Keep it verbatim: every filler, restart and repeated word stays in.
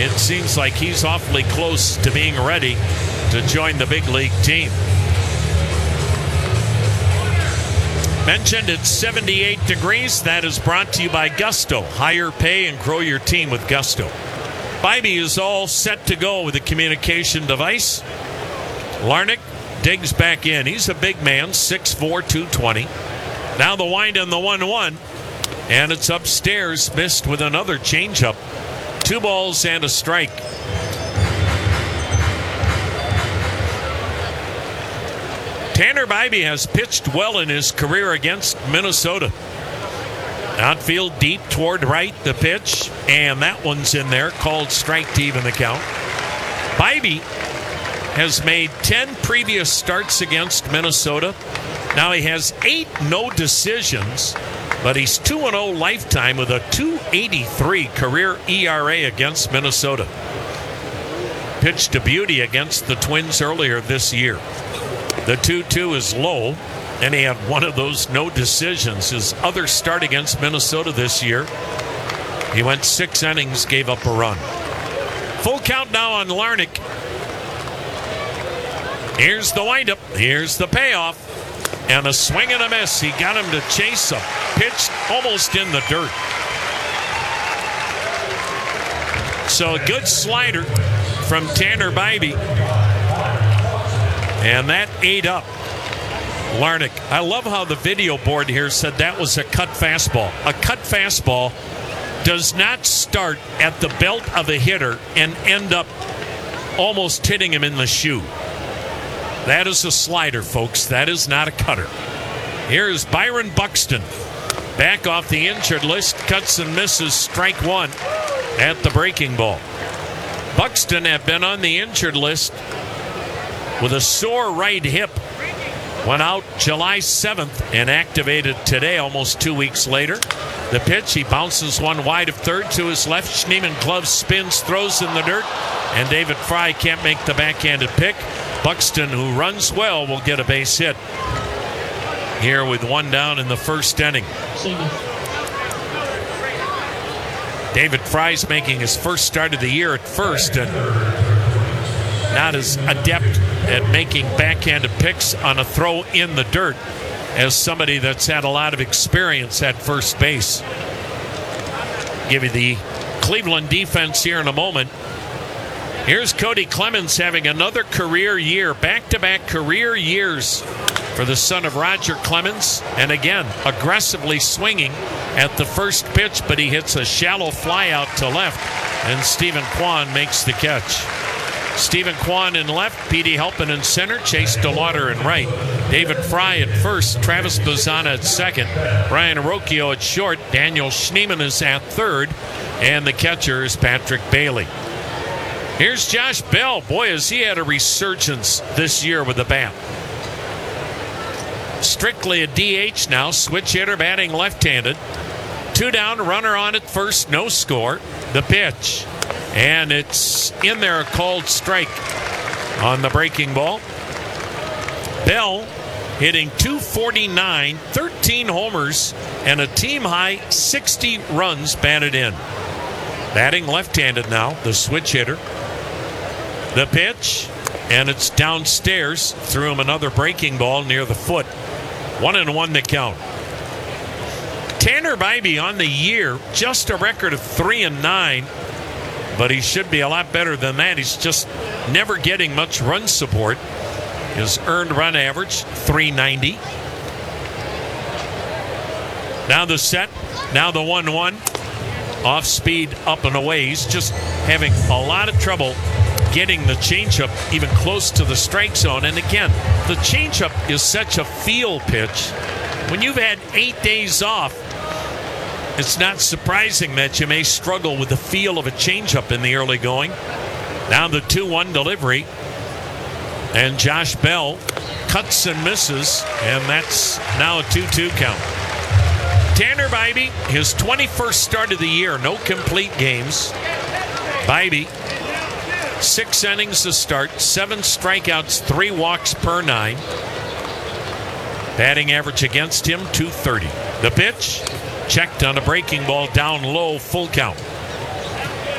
it seems like he's awfully close to being ready to join the big league team. Mentioned it's seventy-eight degrees. That is brought to you by Gusto. Higher pay and grow your team with Gusto. Bibee is all set to go with the communication device. Larnach digs back in. He's a big man, six four, two twenty. Now the wind on the one one. And it's upstairs, missed with another changeup. Two balls and a strike. Tanner Bibee has pitched well in his career against Minnesota. Outfield deep toward right, the pitch, and that one's in there, called strike to even the count. Bibee has made ten previous starts against Minnesota. Now he has eight no decisions, but he's two and oh lifetime with a two eighty-three career E R A against Minnesota. Pitched to beauty against the Twins earlier this year. The two two is low, and he had one of those no decisions. His other start against Minnesota this year, he went six innings, gave up a run. Full count now on Larnach. Here's the windup. Here's the payoff. And a swing and a miss. He got him to chase a pitch almost in the dirt. So a good slider from Tanner Bibee. And that ate up Larnach. I love how the video board here said that was a cut fastball. A cut fastball does not start at the belt of a hitter and end up almost hitting him in the shoe. That is a slider, folks. That is not a cutter. Here's Byron Buxton. Back off the injured list. Cuts and misses. Strike one at the breaking ball. Buxton had been on the injured list with a sore right hip. Went out July seventh and activated today, almost two weeks later. The pitch, he bounces one wide of third to his left. Schneemann glove spins, throws in the dirt, and David Fry can't make the backhanded pick. Buxton, who runs well, will get a base hit here with one down in the first inning. David Fry's making his first start of the year at first and not as adept at making backhanded picks on a throw in the dirt as somebody that's had a lot of experience at first base. Give you the Cleveland defense here in a moment. Here's Cody Clemens having another career year, back-to-back career years for the son of Roger Clemens. And again, aggressively swinging at the first pitch, but he hits a shallow fly out to left, and Stephen Kwan makes the catch. Stephen Kwan in left, Petey Halpin in center, Chase DeLauder in right. David Fry at first, Travis Bazzana at second, Brian Arocchio at short, Daniel Schneemann is at third, and the catcher is Patrick Bailey. Here's Josh Bell. Boy, has he had a resurgence this year with the bat. Strictly a D H now, switch hitter batting left-handed. Two down, runner on at first, no score. The pitch. And it's in there, a called strike on the breaking ball. Bell hitting two forty-nine, thirteen homers, and a team-high sixty runs batted in. Batting left-handed now, the switch hitter. The pitch, and it's downstairs. Threw him another breaking ball near the foot. One and one to count. Tanner Bibee on the year, just a record of three and nine. But he should be a lot better than that. He's just never getting much run support. His earned run average, three ninety. Now the set. Now the one one. Off speed, up and away. He's just having a lot of trouble getting the changeup even close to the strike zone. And again, the changeup is such a feel pitch. When you've had eight days off, it's not surprising that you may struggle with the feel of a changeup in the early going. Now the two one delivery. And Josh Bell cuts and misses, and that's now a two two count. Tanner Bibee, his twenty-first start of the year, no complete games. Bibee, six innings to start, seven strikeouts, three walks per nine. Batting average against him, two thirty. The pitch, checked on a breaking ball down low, full count.